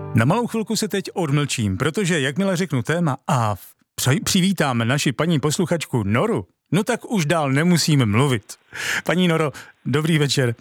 Na malou chvilku se teď odmlčím, protože jakmile řeknu téma a přivítáme naši paní posluchačku Noru, no tak už dál nemusíme mluvit. Paní Noro, dobrý večer.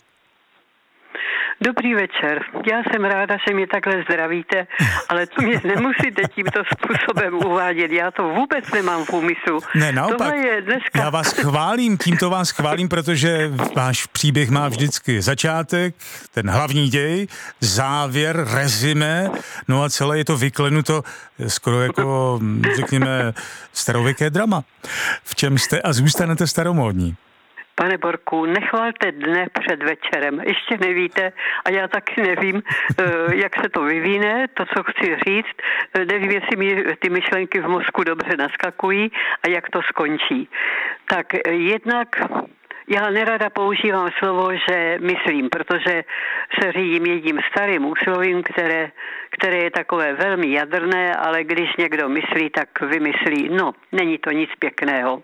Dobrý večer. Já jsem ráda, že mě takhle zdravíte, ale to mě nemusíte tímto způsobem uvádět. Já to vůbec nemám v úmyslu. Ne, naopak, já vás chválím, tímto vás chválím, protože váš příběh má vždycky začátek, ten hlavní děj, závěr, rezime, no a celé je to vyklenuto skoro jako, řekněme, starověké drama. V čem jste a zůstanete staromódní? Pane Borku, nechvalte dne před večerem. Ještě nevíte a já taky nevím, jak se to vyvíne, to, co chci říct. Nevím, jestli mi ty myšlenky v mozku dobře naskakují a jak to skončí. Tak jednak já nerada používám slovo, že myslím, protože se řídím jedním starým úslovím, které je takové velmi jadrné, ale když někdo myslí, tak vymyslí. No, není to nic pěkného.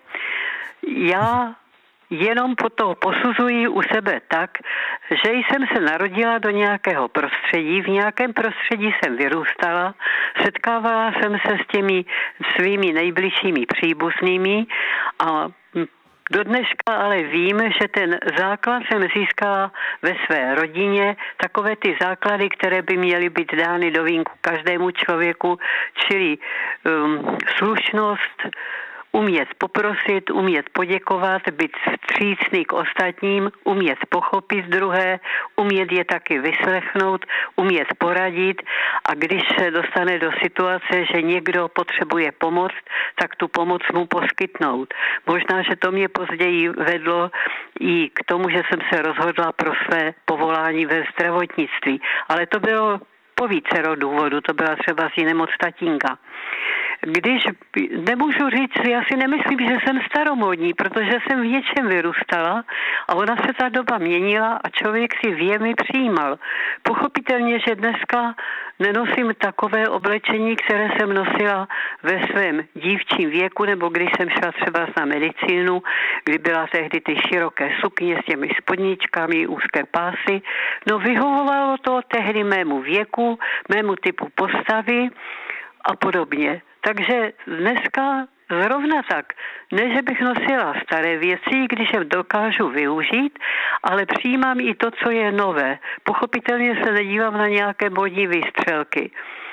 Já jenom to posuzuji u sebe tak, že jsem se narodila do nějakého prostředí, v nějakém prostředí jsem vyrůstala, setkávala jsem se s těmi svými nejbližšími příbuznými a do dneška ale vím, že ten základ jsem získala ve své rodině, takové ty základy, které by měly být dány do vínku každému člověku, čili slušnost, umět poprosit, umět poděkovat, být vstřícný k ostatním, umět pochopit druhé, umět je taky vyslechnout, umět poradit a když se dostane do situace, že někdo potřebuje pomoc, tak tu pomoc mu poskytnout. Možná, že to mě později vedlo i k tomu, že jsem se rozhodla pro své povolání ve zdravotnictví. Ale to bylo po vícero důvodu, to byla třeba z nemoc tatínka. Když nemůžu říct, já si nemyslím, že jsem staromódní, protože jsem v něčem vyrůstala a ona se ta doba měnila a člověk si věmy přijímal. Pochopitelně, že dneska nenosím takové oblečení, které jsem nosila ve svém dívčím věku, nebo když jsem šla třeba na medicínu, kdy byla tehdy ty široké sukně s těmi spodničkami, úzké pásy. No vyhovovalo to tehdy mému věku, mému typu postavy a podobně. Takže dneska zrovna tak, ne, že bych nosila staré věci, když je dokážu využít, ale přijímám i to, co je nové. Pochopitelně se nedívám na nějaké modní výstřelky.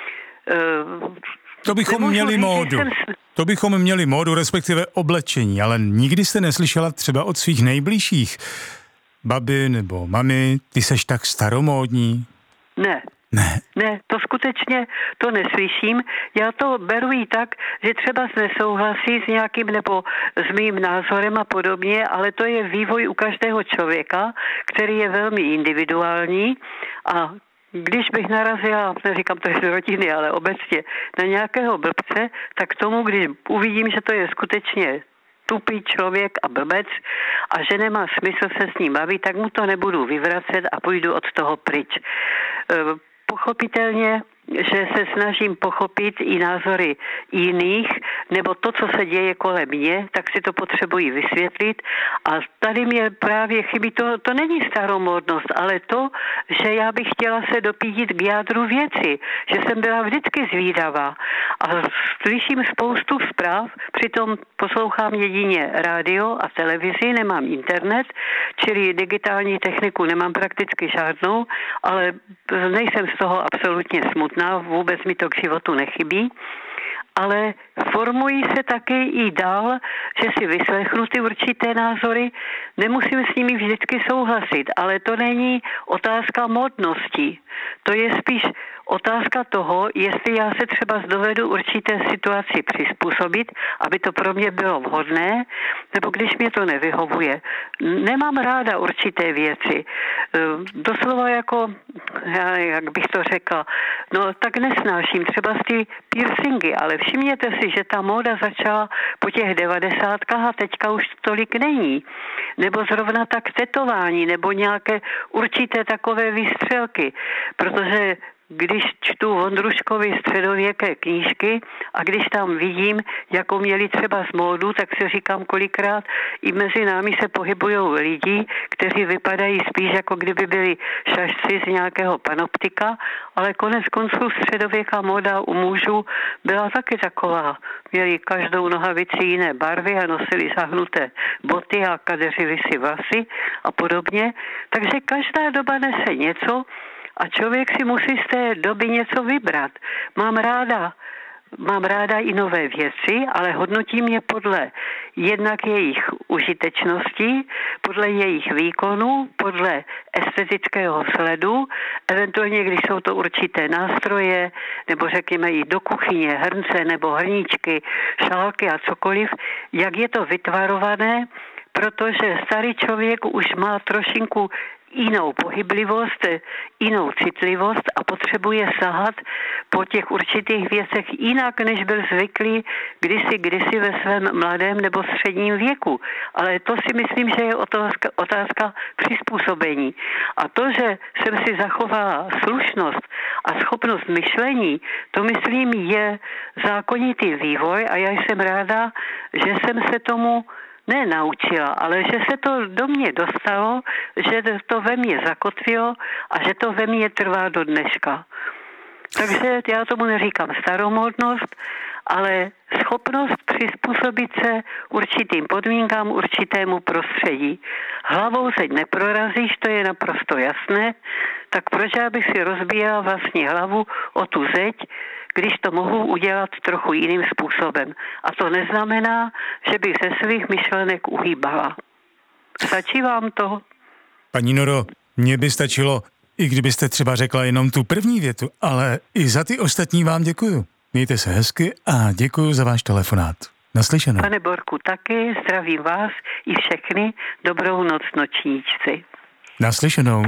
To bychom měli módu. To bychom měli módu, respektive oblečení, ale nikdy jste neslyšela třeba od svých nejbližších babi nebo mami, ty seš tak staromódní? Ne, to skutečně to neslyším. Já to beru i tak, že třeba nesouhlasí s nějakým nebo s mým názorem a podobně, ale to je vývoj u každého člověka, který je velmi individuální a když bych narazila, neříkám to je z rodiny, ale obecně na nějakého blbce, tak tomu, když uvidím, že to je skutečně tupý člověk a blbec a že nemá smysl se s ním bavit, tak mu to nebudu vyvracet a půjdu od toho pryč. Pochopitelně, že se snažím pochopit i názory jiných, nebo to, co se děje kolem mě, tak si to potřebuji vysvětlit. A tady mě právě chybí, to není staromódnost, ale to, že já bych chtěla se dopídit k jádru věci, že jsem byla vždycky zvídavá. A slyším spoustu zpráv, přitom poslouchám jedině rádio a televizi, nemám internet, čili digitální techniku nemám prakticky žádnou, ale nejsem z toho absolutně smutná, vůbec mi to k životu nechybí, ale formují se taky i dál, že si vyslechnu ty určité názory, nemusím s nimi vždycky souhlasit, ale to není otázka modnosti, to je spíš otázka toho, jestli já se třeba dovedu určité situaci přizpůsobit, aby to pro mě bylo vhodné, nebo když mě to nevyhovuje. Nemám ráda určité věci. Doslova jako, jak bych to řekla, no tak nesnáším třeba ty piercingy, ale všimněte si, že ta móda začala po těch 90 a teďka už tolik není. Nebo zrovna tak tetování, nebo nějaké určité takové výstřelky, protože když čtu Vondruškovy středověké knížky a když tam vidím, jakou měli třeba z módu, tak si říkám kolikrát, i mezi námi se pohybují lidi, kteří vypadají spíš jako kdyby byli šašci z nějakého panoptika, ale konec konců středověká móda u mužů byla taky taková. Měli každou nohavici jiné barvy a nosili zahnuté boty a kadeřili si vlasy a podobně. Takže každá doba nese něco a člověk si musí z té doby něco vybrat. Mám ráda i nové věci, ale hodnotím je podle jednak jejich užitečnosti, podle jejich výkonu, podle estetického sledu, eventuálně, když jsou to určité nástroje, nebo řekněme i do kuchyně, hrnce nebo hrníčky, šálky a cokoliv, jak je to vytvarované, protože starý člověk už má trošinku jinou pohyblivost, jinou citlivost a potřebuje sahat po těch určitých věcech jinak, než byl zvyklý kdysi ve svém mladém nebo středním věku. Ale to si myslím, že je otázka přizpůsobení. A to, že jsem si zachovala slušnost a schopnost myšlení, to myslím je zákonitý vývoj a já jsem ráda, že jsem se tomu nenaučila, ale že se to do mě dostalo, že to ve mně zakotvilo a že to ve mně trvá do dneška. Takže já tomu neříkám staromódnost, ale schopnost přizpůsobit se určitým podmínkám, určitému prostředí. Hlavou zeď neprorazíš, to je naprosto jasné, tak proč já bych si rozbíjela vlastně hlavu o tu zeď, když to mohu udělat trochu jiným způsobem. A to neznamená, že bych ze svých myšlenek uhýbala. Stačí vám to? Paní Noro, mně by stačilo, i kdybyste třeba řekla jenom tu první větu, ale i za ty ostatní vám děkuju. Mějte se hezky a děkuju za váš telefonát. Naslyšenou. Pane Borku, taky zdravím vás i všechny. Dobrou noc, nočníčci. Naslyšenou.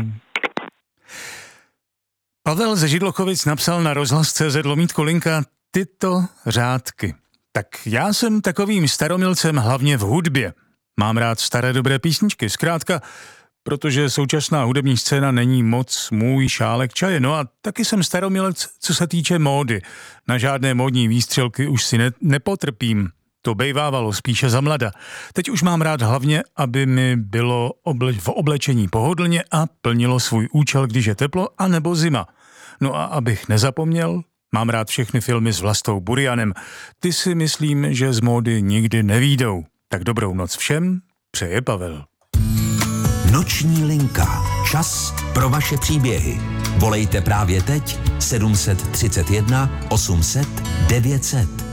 Pavel ze Židlochovic napsal na rozhlas.cz/linka tyto řádky. Tak já jsem takovým staromilcem hlavně v hudbě. Mám rád staré dobré písničky, zkrátka, protože současná hudební scéna není moc můj šálek čaje. No a taky jsem staromilec, co se týče módy. Na žádné módní výstřelky už si nepotrpím. To bejvávalo spíše za mlada. Teď už mám rád hlavně, aby mi bylo v oblečení pohodlně a plnilo svůj účel, když je teplo a nebo zima. No a abych nezapomněl, mám rád všechny filmy s Vlastou Burianem. Ty si myslím, že z módy nikdy nevídou. Tak dobrou noc všem, přeje Pavel. Noční linka. Čas pro vaše příběhy. Volejte právě teď 731 800 900.